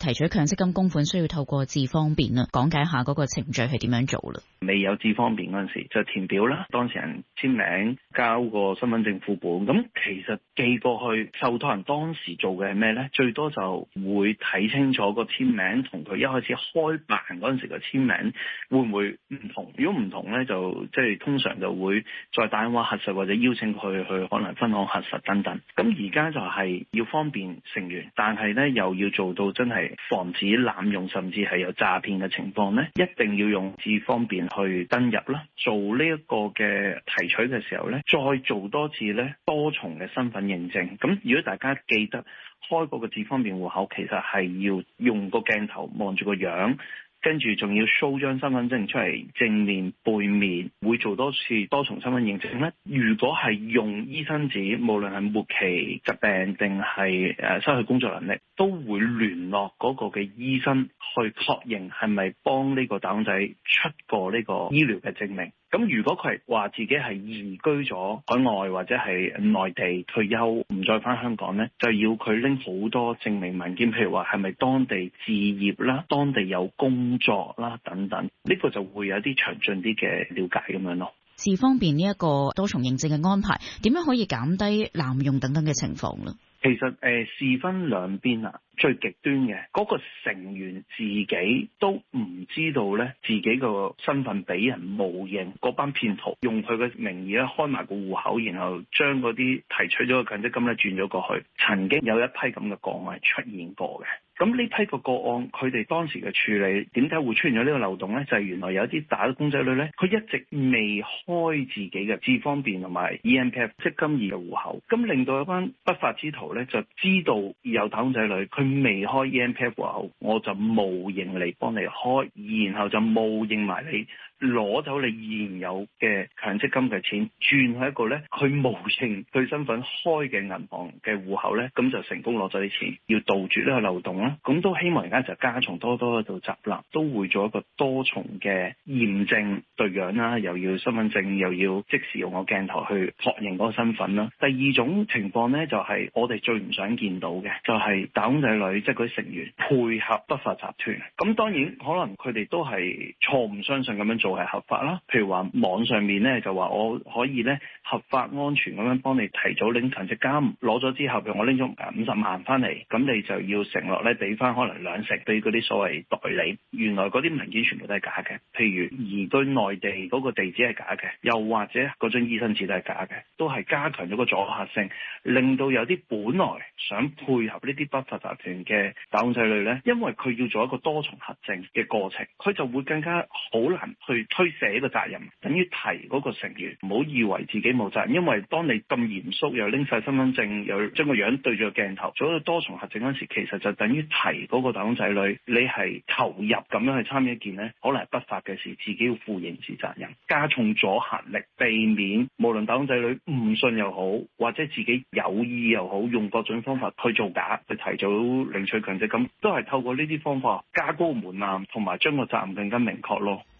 提取強積金供款需要透過智方便啊，講解下嗰個程序係點樣做啦。 未有智方便嗰陣時就填表啦，當事人簽名交個身份證副本，咁其實寄過去受託人當時做嘅係咩呢？最多就會睇清楚個簽名同佢一開始開辦嗰陣時個簽名會唔會唔同，如果唔同呢，就即係通常就會再打電話核實或者邀請佢去可能分行核實等等。咁而家就係要方便成員，但係呢又要做到真係防止濫用甚至係有詐騙嘅情況呢，一定要用智方便去登入啦，做呢一個嘅提取嘅時候呢，再做多次呢多重嘅身份認證。咁如果大家記得開嗰個智方便戶口，其實係要用個鏡頭望住個樣，跟住仲要 show 張身份證出嚟，正面背面會做多次多重身份認證咧。如果係用醫生紙，無論係末期疾病定係失去工作能力，都會聯絡嗰個嘅醫生去確認係咪幫呢個打工仔出過呢個醫療嘅證明。咁如果佢係話自己係移居咗海外或者係內地退休唔再返香港呢，就要佢拎好多證明文件，譬如話係咪當地置業啦、當地有工作啦等等，呢個就會有一啲詳盡啲嘅了解咁樣咯。 智方便呢一個多重認證嘅安排，點樣可以減低濫用等等嘅情況呢？ 其實事分兩邊啊，最極端嘅嗰個成員自己都唔知道咧，自己個身份俾人冒認，嗰班騙徒用佢嘅名義咧開埋個戶口，然後將嗰啲提取咗嘅強積金咧轉咗過去。曾經有一批咁嘅個案出現過嘅。咁呢批個個案，佢哋當時嘅處理點解會出現咗呢個漏洞呢？就係原來有啲打工仔女呢，佢一直未開自己嘅智方便同埋 EMPF 積金易嘅戶口，咁令到一班不法之徒呢，就知道有打工仔女佢未開 EMPF 戶口，我就冒認嚟幫你開，然後就冒認埋你攞走你現有嘅強積金嘅錢，轉去一個呢，佢冒認佢身份開嘅銀行嘅戶口呢，咁就成功攞咗啲錢，要杜絕呢個漏洞啦。咁都希望而家就加重多喺度集納，都會做一個多重嘅驗證對樣啦，又要身份證，又要即時用個鏡頭去確認嗰個身份啦。第二種情況呢，就係我哋最唔想見到嘅，就係打工仔女即係嗰啲成員配合不法集團。咁當然可能佢哋都係錯誤相信咁樣做係合法啦。譬如話網上面呢，就話我可以呢合法安全咁樣幫你提早拎強積金，攞咗之後譬如我拎咗50萬翻嚟，咁你就要承諾呢俾翻可能20%俾嗰啲所謂代理。原來嗰啲文件全部都係假嘅，譬如移居內地嗰個地址係假嘅，又或者嗰張醫生紙都係假嘅，都係加強咗個阻嚇性，令到有啲本來想配合呢啲不法集團嘅打工仔女呢，因為佢要做一個多重核證嘅過程，佢就會更加好難去推卸呢個責任，等於提嗰個成員唔好以為自己冇責任，因為當你咁嚴肅又拎晒身份證，又將個樣對住個鏡頭做一個多重核證嗰時，其實就等於提嗰個打工仔女，你係投入咁樣去參與一件呢可能係不法嘅事，自己要負刑事責任，加重阻嚇力，避免無論打工仔女唔信又好，或者自己有意又好，用各種方法去造假，去提早領取強積金，都係透過呢啲方法加高門檻，同埋將個責任更加明確咯。